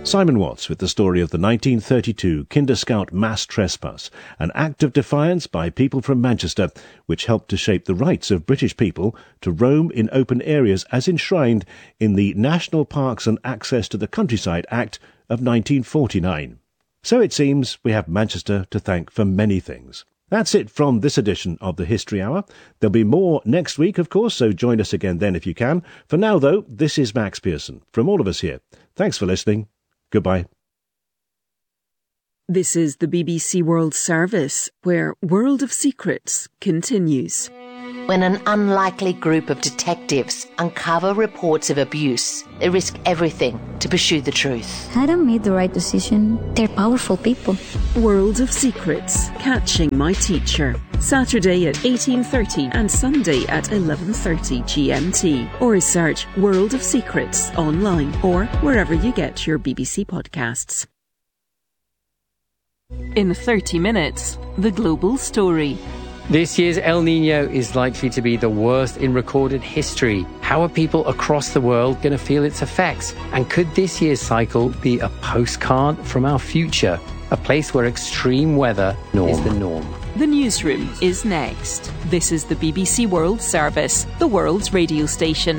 Simon Watts with the story of the 1932 Kinder Scout mass trespass, an act of defiance by people from Manchester which helped to shape the rights of British people to roam in open areas as enshrined in the National Parks and Access to the Countryside Act of 1949. So it seems we have Manchester to thank for many things. That's it from this edition of the History Hour. There'll be more next week, of course, so join us again then if you can. For now, though, this is Max Pearson. From all of us here, thanks for listening. Goodbye. This is the BBC World Service, where World of Secrets continues. When an unlikely group of detectives uncover reports of abuse, they risk everything to pursue the truth. I don't made the right decision. They're powerful people. World of Secrets, Catching My Teacher. Saturday at 18:30 and Sunday at 11:30 GMT. Or search World of Secrets online or wherever you get your BBC podcasts. In 30 minutes, the global story. This year's El Niño is likely to be the worst in recorded history. How are people across the world going to feel its effects? And could this year's cycle be a postcard from our future? A place where extreme weather is the norm. The newsroom is next. This is the BBC World Service, the world's radio station.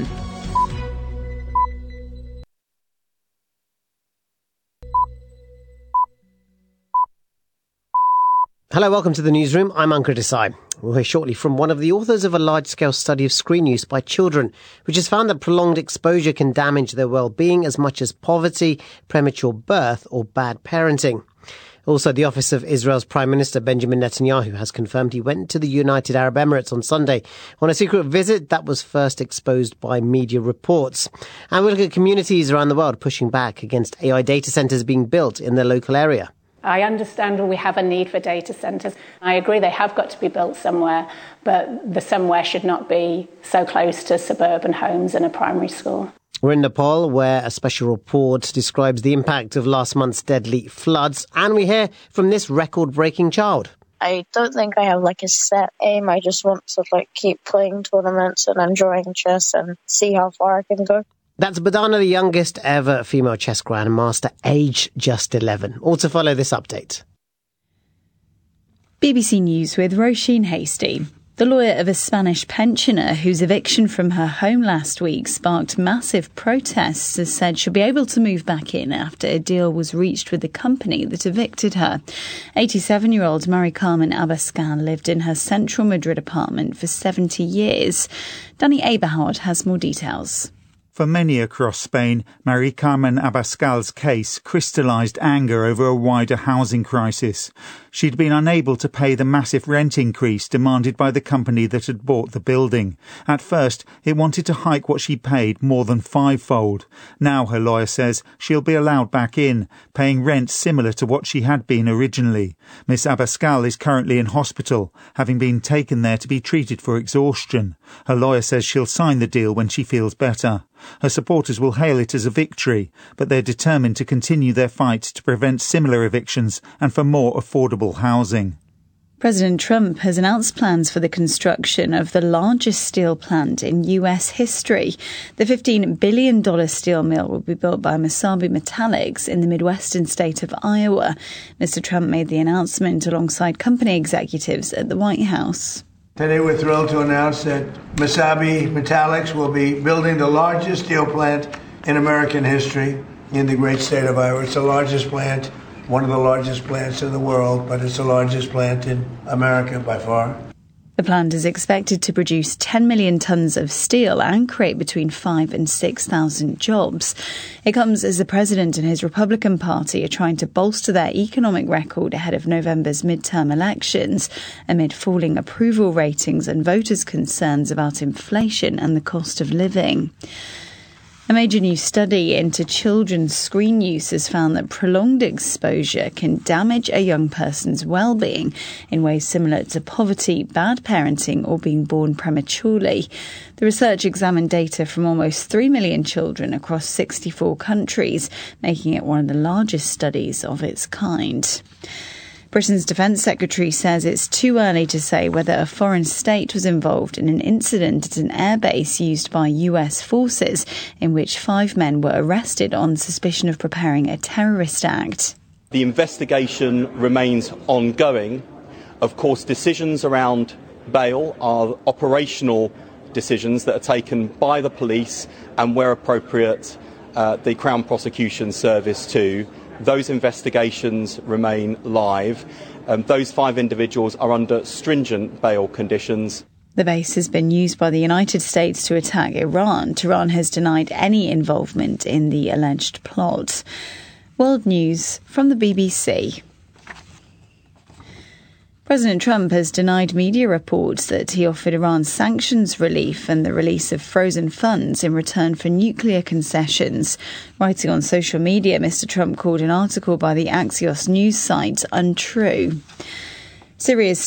Hello, welcome to the newsroom. I'm Ankur Desai. We'll hear shortly from one of the authors of a large-scale study of screen use by children, which has found that prolonged exposure can damage their well-being as much as poverty, premature birth, or bad parenting. Also, the office of Israel's Prime Minister Benjamin Netanyahu has confirmed he went to the United Arab Emirates on Sunday on a secret visit that was first exposed by media reports. And we'll look at communities around the world pushing back against AI data centres being built in their local area. I understand we have a need for data centres. I agree they have got to be built somewhere, but the somewhere should not be so close to suburban homes and a primary school. We're in Nepal, where a special report describes the impact of last month's deadly floods, and we hear from this record-breaking child. I don't think I have a set aim. I just want to keep playing tournaments and enjoying chess and see how far I can go. That's Badana, the youngest ever female chess grandmaster, aged just 11. All to follow this update. BBC News with Roisin Hasty. The lawyer of a Spanish pensioner whose eviction from her home last week sparked massive protests has said she'll be able to move back in after a deal was reached with the company that evicted her. 87-year-old Mari Carmen Abascal lived in her central Madrid apartment for 70 years. Danny Aberhard has more details. For many across Spain, Mari Carmen Abascal's case crystallised anger over a wider housing crisis. She'd been unable to pay the massive rent increase demanded by the company that had bought the building. At first, it wanted to hike what she paid more than fivefold. Now, her lawyer says, she'll be allowed back in, paying rent similar to what she had been originally. Miss Abascal is currently in hospital, having been taken there to be treated for exhaustion. Her lawyer says she'll sign the deal when she feels better. Her supporters will hail it as a victory, but they're determined to continue their fight to prevent similar evictions and for more affordable housing. President Trump has announced plans for the construction of the largest steel plant in US history. The $15 billion steel mill will be built by Mesabi Metallics in the Midwestern state of Iowa. Mr. Trump made the announcement alongside company executives at the White House. Today we're thrilled to announce that Mesabi Metallics will be building the largest steel plant in American history in the great state of Iowa. It's the largest plant, one of the largest plants in the world, but it's the largest plant in America by far. The plant is expected to produce 10 million tonnes of steel and create between 5,000 and 6,000 jobs. It comes as the president and his Republican Party are trying to bolster their economic record ahead of November's midterm elections, amid falling approval ratings and voters' concerns about inflation and the cost of living. A major new study into children's screen use has found that prolonged exposure can damage a young person's well-being in ways similar to poverty, bad parenting, or being born prematurely. The research examined data from almost 3 million children across 64 countries, making it one of the largest studies of its kind. Britain's Defence Secretary says it's too early to say whether a foreign state was involved in an incident at an airbase used by US forces in which 5 men were arrested on suspicion of preparing a terrorist act. The investigation remains ongoing. Of course, decisions around bail are operational decisions that are taken by the police and, where appropriate, the Crown Prosecution Service too. Those investigations remain live. Those 5 individuals are under stringent bail conditions. The base has been used by the United States to attack Iran. Tehran has denied any involvement in the alleged plot. World News from the BBC. President Trump has denied media reports that he offered Iran sanctions relief and the release of frozen funds in return for nuclear concessions. Writing on social media, Mr. Trump called an article by the Axios news site untrue. Syria's